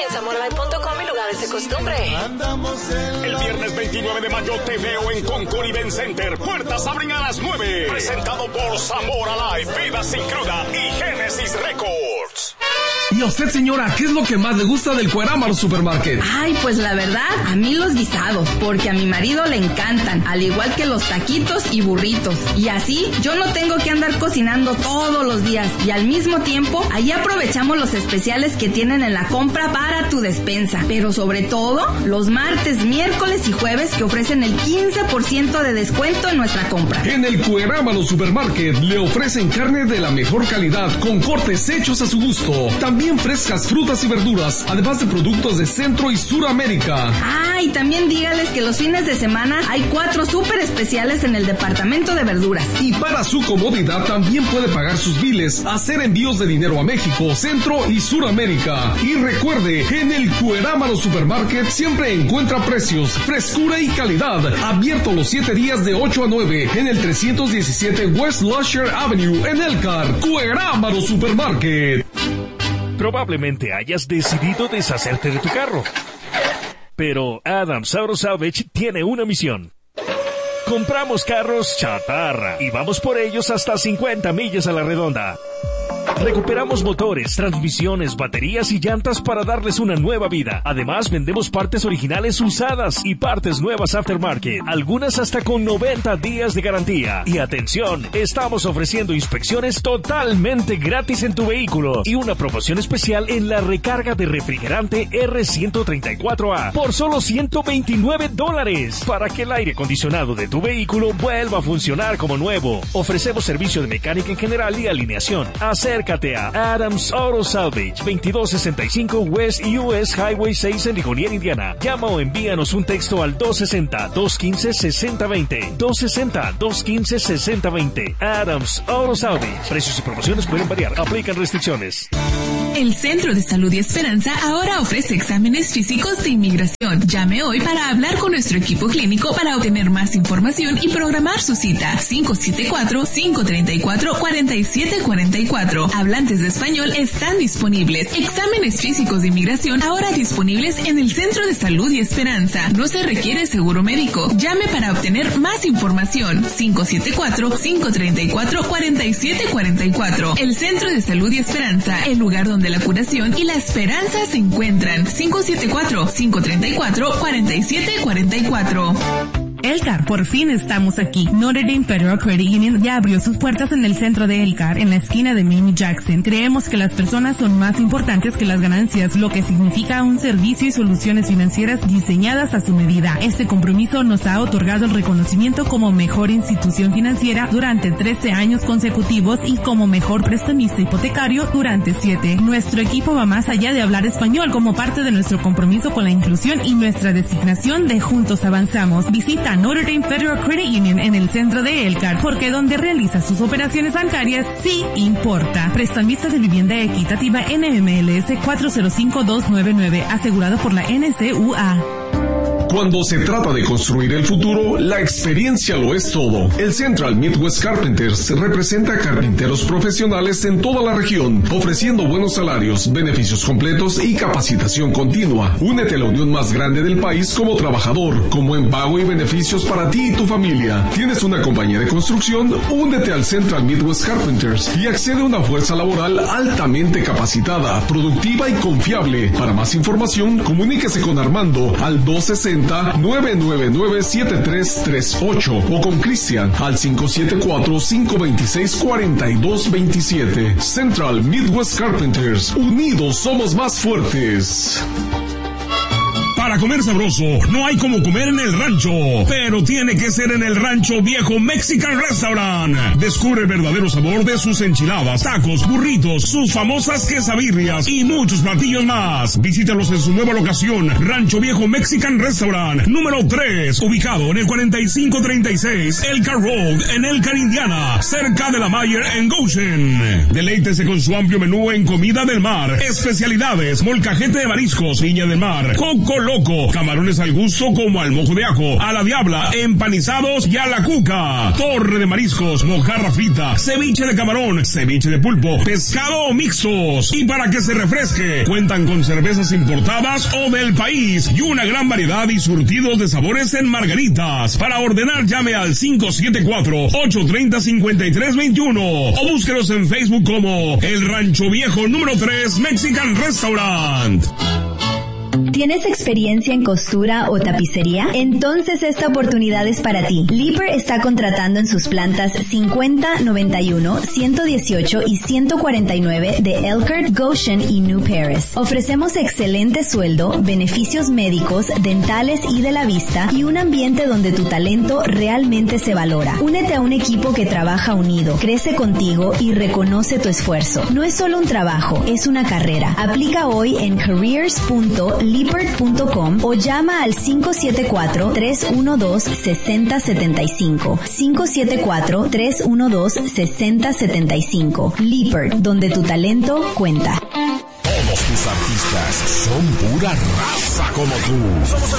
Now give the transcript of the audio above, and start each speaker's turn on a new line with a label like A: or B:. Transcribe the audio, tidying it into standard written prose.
A: En samuralife.com y lugares de costumbre.
B: El viernes 29 de mayo te veo en Concord Event Center. Puertas abren a las 9. Presentado por Zamora Life, Vida Sin Cruda y Genesis Records.
C: Y a usted, señora, ¿qué es lo que más le gusta del Cuerámaro Supermarket?
D: Ay, pues la verdad, a mí los guisados, porque a mi marido le encantan, al igual que los taquitos y burritos. Y así, yo no tengo que andar cocinando todos los días. Y al mismo tiempo, ahí aprovechamos los especiales que tienen en la compra para tu despensa. Pero sobre todo, los martes, miércoles y jueves que ofrecen el 15% de descuento en nuestra compra.
C: En el Cuerámaro Supermarket le ofrecen carne de la mejor calidad, con cortes hechos a su gusto. También frescas frutas y verduras, además de productos de Centro y Suramérica.
D: Ah, y también dígales que los fines de semana hay 4 súper especiales en el departamento de verduras.
C: Y para su comodidad también puede pagar sus biles, hacer envíos de dinero a México, Centro y Suramérica. Y recuerde, en el Cuerámaro Supermarket siempre encuentra precios, frescura y calidad. Abierto los 7 días de 8 a 9 en el 317 West Lusher Avenue en Elkhart. Cuerámaro Supermarket.
E: Probablemente hayas decidido deshacerte de tu carro. Pero Adams Auto Salvage tiene una misión. Compramos carros chatarra y vamos por ellos hasta 50 millas a la redonda. Recuperamos motores, transmisiones, baterías y llantas para darles una nueva vida. Además, vendemos partes originales usadas y partes nuevas aftermarket, algunas hasta con 90 días de garantía. Y atención, estamos ofreciendo inspecciones totalmente gratis en tu vehículo y una promoción especial en la recarga de refrigerante R134A por solo $129 para que el aire acondicionado de tu vehículo vuelva a funcionar como nuevo. Ofrecemos servicio de mecánica en general y alineación. Acércate a Adams Auto Salvage, 2265 West US Highway 6 en Ligonier, Indiana. Llama o envíanos un texto al 260-215-6020. 260-215-6020. Adams Auto Salvage. Precios y promociones pueden variar. Aplican restricciones.
F: El Centro de Salud y Esperanza ahora ofrece exámenes físicos de inmigración. Llame hoy para hablar con nuestro equipo clínico para obtener más información y programar su cita. 574-534-4744. Hablantes de español están disponibles. Exámenes físicos de inmigración ahora disponibles en el Centro de Salud y Esperanza. No se requiere seguro médico. Llame para obtener más información. 574-534-4744. El Centro de Salud y Esperanza, el lugar donde la curación y la esperanza se encuentran. 574-534-4744.
G: Elkhart, por fin estamos aquí. Notre Dame Federal Credit Union ya abrió sus puertas en el centro de Elkhart, en la esquina de Mamie Jackson. Creemos que las personas son más importantes que las ganancias, lo que significa un servicio y soluciones financieras diseñadas a su medida. Este compromiso nos ha otorgado el reconocimiento como mejor institución financiera durante 13 años consecutivos y como mejor prestamista hipotecario durante 7. Nuestro equipo va más allá de hablar español como parte de nuestro compromiso con la inclusión y nuestra designación de Juntos Avanzamos. Visita Notre Dame Federal Credit Union en el centro de Elkhart, porque donde realiza sus operaciones bancarias sí importa. Prestamista de vivienda equitativa NMLS 405299, asegurado por la NCUA.
C: Cuando se trata de construir el futuro, la experiencia lo es todo. El Central Midwest Carpenters representa a carpinteros profesionales en toda la región, ofreciendo buenos salarios, beneficios completos y capacitación continua. Únete a la unión más grande del país como trabajador, con buen pago y beneficios para ti y tu familia. ¿Tienes una compañía de construcción? Únete al Central Midwest Carpenters y accede a una fuerza laboral altamente capacitada, productiva y confiable. Para más información, comuníquese con Armando al 260-999-7338 o con Cristian al 574-526-4227. Central Midwest Carpenters. Unidos somos más fuertes.
H: Para comer sabroso, no hay como comer en el rancho, pero tiene que ser en el Rancho Viejo Mexican Restaurant. Descubre el verdadero sabor de sus enchiladas, tacos, burritos, sus famosas quesabirrias y muchos platillos más. Visítalos en su nueva locación, Rancho Viejo Mexican Restaurant, número 3, ubicado en el 4536 Elkhart Road, en Elkhart, Indiana, cerca de la Mayer en Goshen. Deleítese con su amplio menú en comida del mar, especialidades, molcajete de mariscos, piña del mar, coco loco, camarones al gusto como al mojo de ajo, a la diabla, empanizados y a la cuca, torre de mariscos, mojarra frita, ceviche de camarón, ceviche de pulpo, pescado o mixtos. Y para que se refresque, cuentan con cervezas importadas o del país y una gran variedad y surtidos de sabores en margaritas. Para ordenar, llame al 574-830-5321 o búsquenos en Facebook como El Rancho Viejo número 3 Mexican Restaurant.
I: ¿Tienes experiencia en costura o tapicería? Entonces esta oportunidad es para ti. Leaper está contratando en sus plantas 50, 91, 118 y 149 de Elkhart, Goshen y New Paris. Ofrecemos excelente sueldo, beneficios médicos, dentales y de la vista y un ambiente donde tu talento realmente se valora. Únete a un equipo que trabaja unido, crece contigo y reconoce tu esfuerzo. No es solo un trabajo, es una carrera. Aplica hoy en careers.leaper.com o llama al 574-312-6075. 574-312-6075. Leapert, donde tu talento cuenta.
B: Todos tus artistas son pura raza como tú. Somos